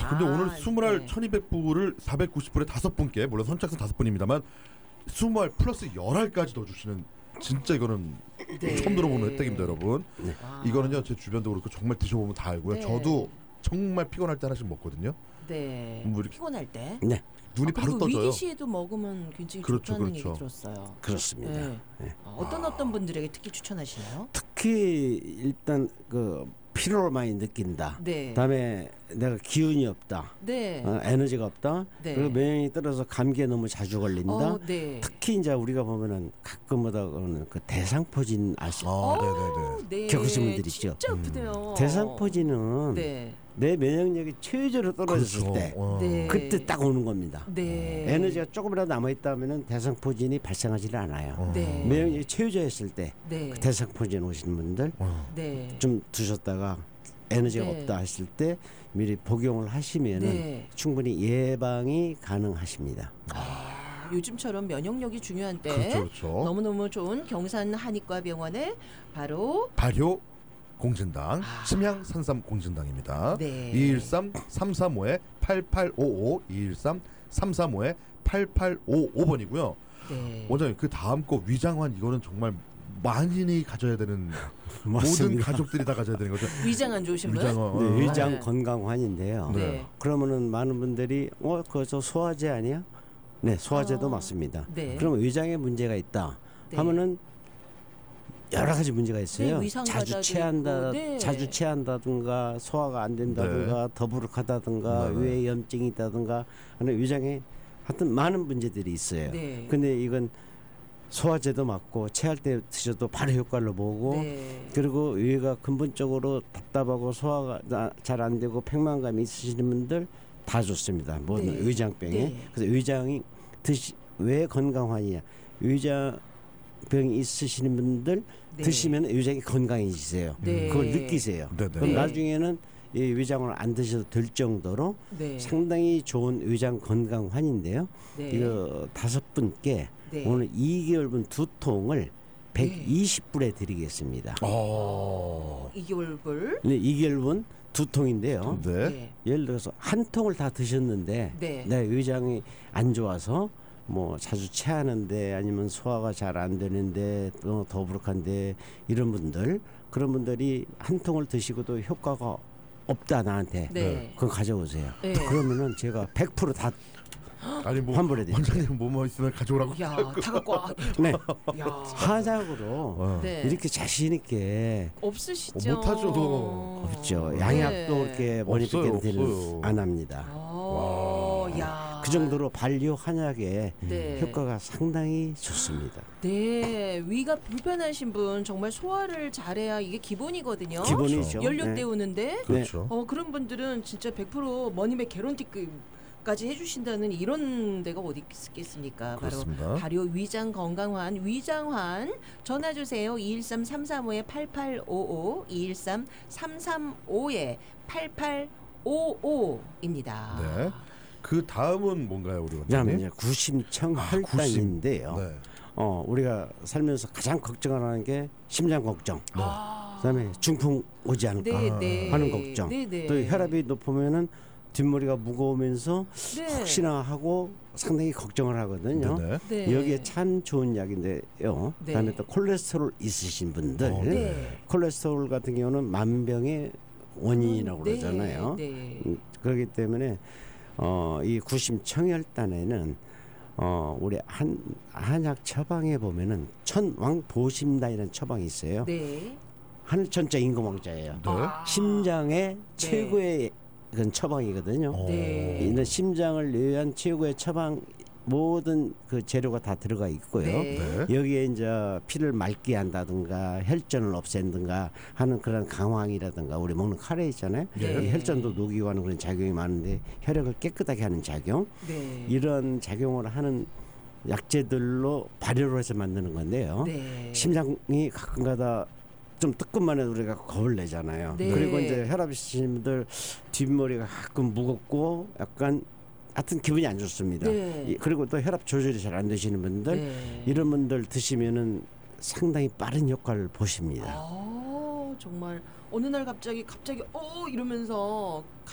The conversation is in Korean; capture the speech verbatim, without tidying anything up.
근데 아, 오늘 이십 알 네. 천이백 불을 사백구십 불에 다섯 분께, 물론 선착순 다섯 분입니다만 이십 알 플러스 십 알까지 더 주시는, 진짜 이거는 네. 처음 들어보는 혜택입니다, 여러분. 네. 와. 이거는요, 제 주변도 그렇고 정말 드셔보면 다 알고요. 네. 저도 정말 피곤할 때 하나씩 먹거든요. 네. 뭐 이렇게 피곤할 때. 네, 눈이 아, 바로 그리고 떠져요. 위기 시에도 먹으면 굉장히 그렇죠, 좋다는 그렇죠. 얘기 들었어요. 그렇습니다. 네. 네. 아, 어떤 어떤 분들에게 특히 추천하시나요? 특히 일단 그 피로를 많이 느낀다. 네. 그다음에 내가 기운이 없다. 네. 어, 에너지가 없다. 네. 그리고 면역이 떨어져서 감기에 너무 자주 걸린다. 어, 네. 특히 이제 우리가 보면은 가끔마다 그러는 그 대상포진 아시? 아, 네네네. 네. 겪으신 분들 있죠. 진짜 아프대요. 대상포진은 네. 내 면역력이 최저로 떨어졌을 그렇죠. 때 어. 네. 그때 딱 오는 겁니다. 네. 에너지가 조금이라도 남아 있다면은 대상포진이 발생하지를 않아요. 어. 네. 면역력이 최저였을 때 네. 그 대상포진 오시는 분들 어. 네. 좀 드셨다가 에너지가 네. 없다 하실 때 미리 복용을 하시면은 네. 충분히 예방이 가능하십니다. 아, 요즘처럼 면역력이 중요한 때 그렇죠, 그렇죠. 너무너무 좋은 경산 한의과병원에 바로 발효 공진당, 아. 심양 산삼 공진당입니다. 네. 이일삼 삼삼오 팔팔오오 이일삼 삼삼오 팔팔오오 번이고요. 네. 원장님, 그 다음 거 위장환, 이거는 정말 만인이 가져야 되는, 모든 맞습니다. 가족들이 다 가져야 되는 거죠. 위장 안 좋으신 분? 위장환. 네, 어. 위장 네. 건강환인데요. 네. 그러면은 많은 분들이 어 그저 소화제 아니야? 네, 소화제도 아. 맞습니다. 네. 그러면 위장에 문제가 있다 네. 하면은 여러 가지 문제가 있어요. 네, 위상 자주 과다도 체한다, 있고, 네. 자주 체한다든가 소화가 안 된다든가 더부룩하다든가 네, 네. 위에 염증이 있다든가 하는 위장에 하여튼 많은 문제들이 있어요. 네. 근데 이건 소화제도 맞고 체할 때 드셔도 바로 효과를 보고 네. 그리고 위가 근본적으로 답답하고 소화가 잘 안 되고 팽만감이 있으시는 분들 다 좋습니다. 뭐 네. 위장병에. 네. 그래서 위장이 드시 왜 건강환이냐? 위장병이 있으시는 분들 네. 드시면 위장이 건강해지세요. 네. 그걸 느끼세요. 네네. 그럼 네. 나중에는 이 위장을 안 드셔도 될 정도로 네. 상당히 좋은 위장 건강환인데요. 네. 이거 다섯 분께 네. 오늘 이 개월분 두 통을 백이십 불에 드리겠습니다. 어. 이 개월불. 네, 이 개월분 두 통인데요. 네. 네. 예를 들어서 한 통을 다 드셨는데 네. 내 위장이 안 좋아서 뭐 자주 체하는데 아니면 소화가 잘 안 되는데 또 더부룩한데 이런 분들 그런 분들이 한 통을 드시고도 효과가 없다 나한테 네. 그거 가져오세요. 네. 그러면은 제가 백 퍼센트 다 아니 뭐 환불해드립니다. 원장님 뭐뭐 있으면 가져오라고. 야, 다 갖고 와. 네. 야. 한약으로 어. 네. 이렇게 자신 있게 없으시죠? 어, 못하죠. 없죠. 네. 양약도 그렇게 없어요, 머리빗게는 없어요. 안 합니다. 아, 야. 그 정도로 반려 한약의 네. 효과가 상당히 좋습니다. 네, 위가 불편하신 분 정말 소화를 잘해야 이게 기본이거든요. 기본이죠. 연료 네. 때우는데 그렇죠. 어 그런 분들은 진짜 백 퍼센트 머니맥 개런티까지 해주신다는 이런 데가 어디 있겠습니까? 그렇습니다. 바로 발효 위장 건강환 위장환 전화 주세요. 이일삼 삼삼오 팔팔오오 이일삼 삼삼오 팔팔오오입니다. 네. 그 다음은 뭔가요, 우리 그다음에 원장님? 이제 구심청 아, 혈당인데요. 구심. 네. 어, 우리가 살면서 가장 걱정하는 게 심장 걱정. 아. 그다음에 중풍 오지 않을까 네, 네. 하는 걱정. 네, 네. 또 혈압이 높으면은 뒷머리가 무거우면서 네. 혹시나 하고 상당히 걱정을 하거든요. 네네. 네. 여기에 참 좋은 약인데요. 네. 그다음에 또 콜레스테롤 있으신 분들, 어, 네. 콜레스테롤 같은 경우는 만병의 원인이라고 네, 그러잖아요. 네. 음, 그렇기 때문에 어, 이 구심청혈단에는 어, 우리 한 한약 처방에 보면은 천왕보심다이라는 처방이 있어요. 네. 하늘천자 임금왕자예요. 네. 아. 심장의 최고의 그런 처방이거든요. 어. 네. 이는 심장을 위한 최고의 처방 모든 그 재료가 다 들어가 있고요. 네. 네. 여기에 이제 피를 맑게 한다든가 혈전을 없앤든가 하는 그런 강황이라든가 우리 먹는 카레 있잖아요. 네. 이 혈전도 녹이고 하는 그런 작용이 많은데 혈액을 깨끗하게 하는 작용 네. 이런 작용을 하는 약재들로 발효를 해서 만드는 건데요. 네. 심장이 가끔가다 좀 뜨끔만 해도 우리가 겁을 내잖아요. 네. 그리고 이제 혈압 있으신 분들 뒷머리가 가끔 무겁고 약간 하여튼 기분이 안 좋습니다. 네. 이- 그리고 또 혈압 조절이 잘 안 되시는 분들 네. 이런 분들 드시면은 상당히 빠른 효과를 보십니다. 아, 정말 어느 날 갑자기 갑자기 어 이러면서